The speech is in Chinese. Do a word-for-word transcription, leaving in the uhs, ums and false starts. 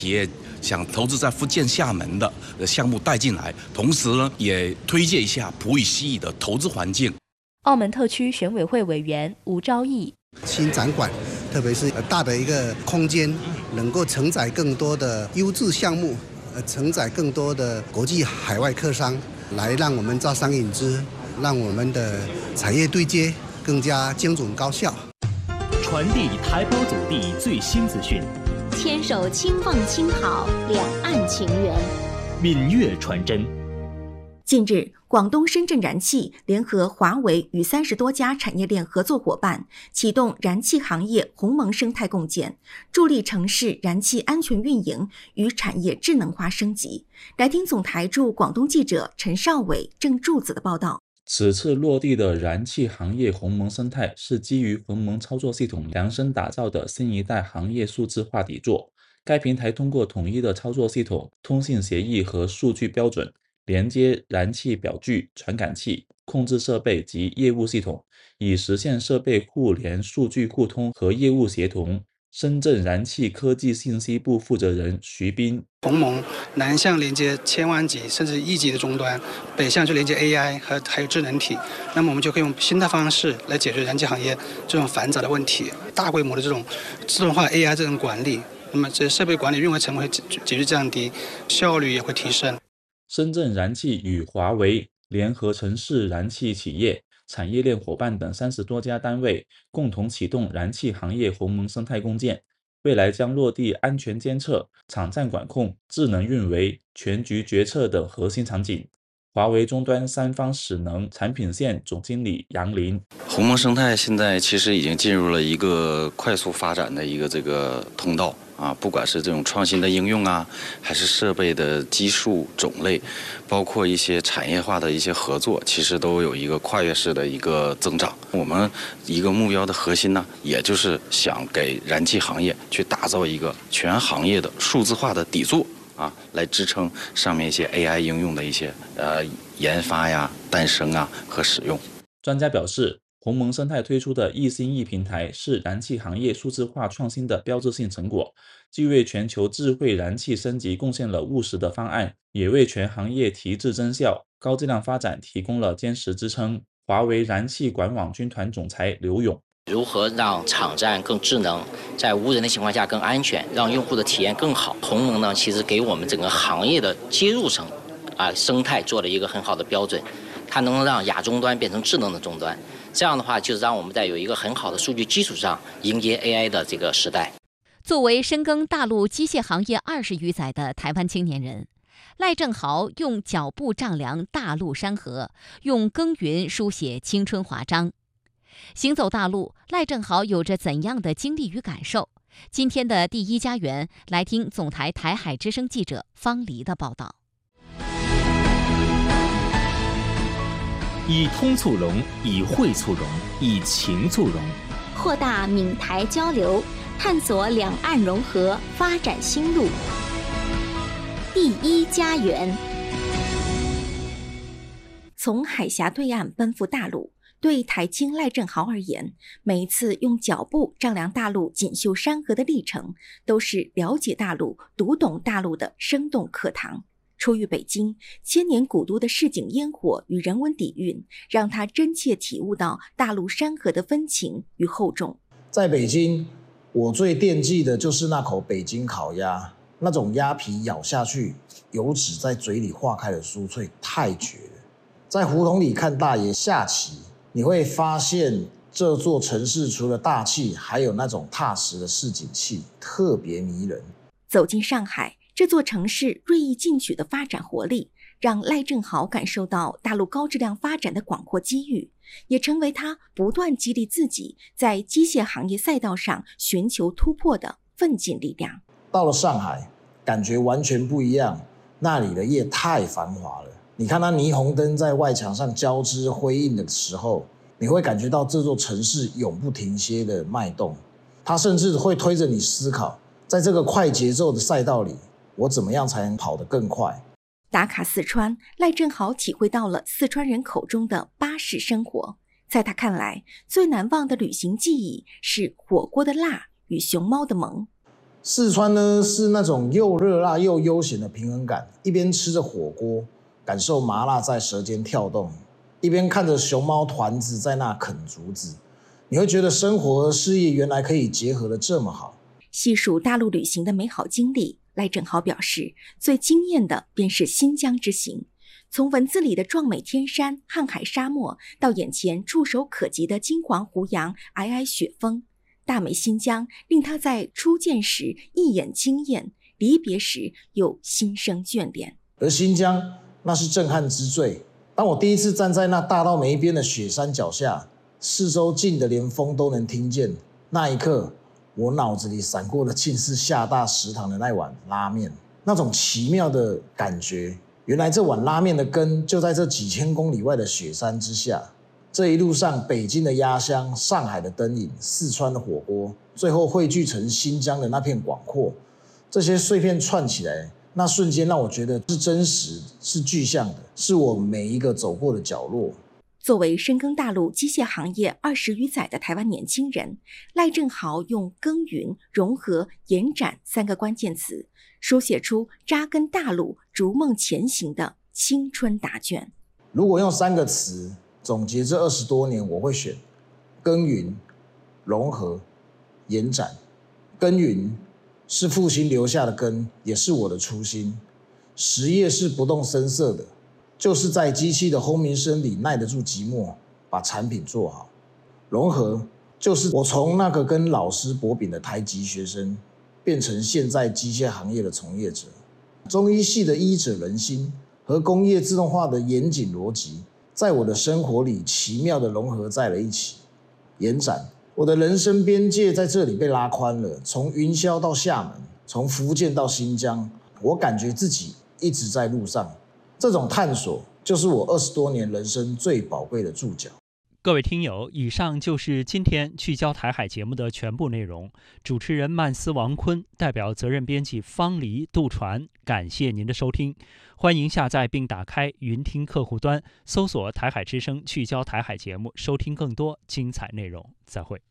企业想投资在福建厦门的项目带进来，同时呢，也推荐一下普语西语的投资环境。 澳门特区选委会委员吴昭义， 新展馆，特别是大的一个空间，能够承载更多的优质项目，呃，承载更多的国际海外客商，来让我们招商引资，让我们的产业对接更加精准高效。 传递台胞祖地最新资讯， 牵手轻放轻好，两岸情缘， 闽粤传真。 近日，广东深圳燃气联合华为与三十多家产业链合作伙伴，启动燃气行业鸿蒙生态共建，助力城市燃气安全运营与产业智能化升级。来听总台驻广东记者陈少伟、郑柱子的报道。 此次落地的燃气行业鸿蒙生态是基于鸿蒙操作系统量身打造的新一代行业数字化底座。该平台通过统一的操作系统、通信协议和数据标准，连接燃气表具、传感器、控制设备及业务系统，以实现设备互联、数据互通和业务协同。深圳燃气科技信息部负责人徐斌： 鸿蒙南向连接千万级甚至亿级的终端，北向就连接 A I 和还有智能体，那么我们就可以用新的方式来解决燃气行业这种繁杂的问题，大规模的这种自动化 A I 这种管理，那么这设备管理运维成本会急剧降低，效率也会提升。 深圳燃气与华为联合城市燃气企业、产业链伙伴等三十多家单位共同启动燃气行业鸿蒙生态共建，未来将落地安全监测、场站管控、智能运维、全局决策等核心场景。华为终端三方使能产品线总经理杨林： 鸿蒙生态现在其实已经进入了一个快速发展的一个这个通道啊，不管是这种创新的应用啊，还是设备的基数种类，包括一些产业化的一些合作，其实都有一个跨越式的一个增长。我们一个目标的核心呢，也就是想给燃气行业去打造一个全行业的数字化的底座。啊，来支撑上面一些 A I 应用的一些呃研发呀、诞生啊和使用。 专家表示，鸿蒙生态推出的易新易平台是燃气行业数字化创新的标志性成果，既为全球智慧燃气升级贡献了务实的方案，也为全行业提质增效、高质量发展提供了坚实支撑。华为燃气管网军团总裁刘勇： 如何让场站更智能，在无人的情况下更安全，让用户的体验更好？鸿蒙呢，其实给我们整个行业的接入层啊生态做了一个很好的标准，它能让亚终端变成智能的终端。这样的话，就让我们在有一个很好的数据基础上迎接 A I 的这个时代。 作为深耕大陆机械行业二十余载的台湾青年人，赖正豪用脚步丈量大陆山河，用耕耘书写青春华章。行走大陆，赖正豪有着怎样的经历与感受？今天的第一家园，来听总台台海之声记者方黎的报道。 以通促融，以会促融，以情促融， 扩大闽台交流，探索两岸融合发展新路。第一家园。 从海峡对岸奔赴大陆，对台青赖正豪而言，每一次用脚步丈量大陆锦绣山河的历程，都是了解大陆、读懂大陆的生动课堂。出于北京，千年古都的市井烟火与人文底蕴，让他真切体悟到大陆山河的风情与厚重。 在北京，我最惦记的就是那口北京烤鸭，那种鸭皮咬下去，油脂在嘴里化开的酥脆，太绝了。在胡同里看大爷下棋，你会发现这座城市除了大气，还有那种踏实的市井气，特别迷人。 走进上海，这座城市锐意进取的发展活力，让赖正豪感受到大陆高质量发展的广阔机遇，也成为他不断激励自己在机械行业赛道上寻求突破的奋进力量。 到了上海，感觉完全不一样，那里的夜太繁华了。你看那霓虹灯在外墙上交织辉映的时候，你会感觉到这座城市永不停歇的脉动。它甚至会推着你思考，在这个快节奏的赛道里，我怎么样才能跑得更快？ 打卡四川，赖正豪体会到了四川人口中的巴适生活。在他看来，最难忘的旅行记忆是火锅的辣与熊猫的萌。 四川呢是那种又热辣又悠闲的平衡感，一边吃着火锅，感受麻辣在舌尖跳动，一边看着熊猫团子在那啃竹子，你会觉得生活和事业原来可以结合得这么好。 细数大陆旅行的美好经历，赖正豪表示，最惊艳的便是新疆之行。从文字里的壮美天山、瀚海沙漠，到眼前触手可及的金黄胡杨、皑皑雪峰，大美新疆令他在初见时一眼惊艳，离别时又心生眷恋。 而新疆那是震撼之最。当我第一次站在那大到没边的雪山脚下，四周近的连风都能听见，那一刻，我脑子里闪过的竟是厦大食堂的那碗拉面，那种奇妙的感觉。原来这碗拉面的根就在这几千公里外的雪山之下。这一路上，北京的鸭香、上海的灯影、四川的火锅，最后汇聚成新疆的那片广阔。这些碎片串起来，那瞬间让我觉得是真实、是具象的，是我每一个走过的角落。 作为深耕大陆机械行业二十余载的台湾年轻人，赖正豪用耕耘、融合、延展三个关键词，书写出扎根大陆、逐梦前行的青春答卷。 如果用三个词总结这二十多年，我会选耕耘、融合、延展。耕耘是父亲留下的根，也是我的初心。实业是不动声色的，就是在机器的轰鸣声里耐得住寂寞，把产品做好。融合就是我从那个跟老师搏饼的台籍学生，变成现在机械行业的从业者。中医系的医者仁心和工业自动化的严谨逻辑，在我的生活里奇妙的融合在了一起。延展，我的人生边界在这里被拉宽了，从云霄到厦门，从福建到新疆，我感觉自己一直在路上。这种探索就是我二十多年人生最宝贵的注脚。 各位听友，以上就是今天聚焦台海节目的全部内容。主持人曼斯王坤代表责任编辑方黎、杜传，感谢您的收听。欢迎下载并打开云听客户端，搜索台海之声聚焦台海节目，收听更多精彩内容。再会。